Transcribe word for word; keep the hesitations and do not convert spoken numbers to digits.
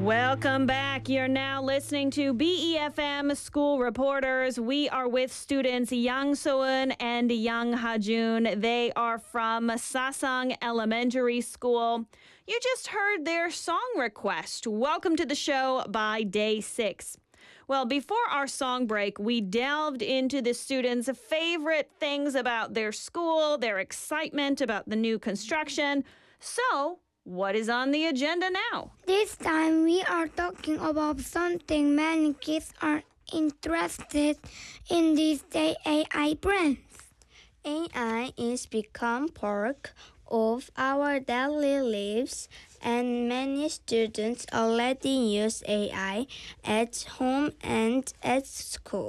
Welcome back. You're now listening to B E F M School Reporters. We are with students Yang So-eun and Yang Ha-jun. They are from Sasang Elementary School. You just heard their song request, Welcome to the Show by Day six. Well, before our song break, we delved into the students' favorite things about their school, their excitement about the new construction. So, what is on the agenda now? This time we are talking about something many kids are interested in these days, A I brands. A I is become part of our daily lives, and many students already use A I at home and at school.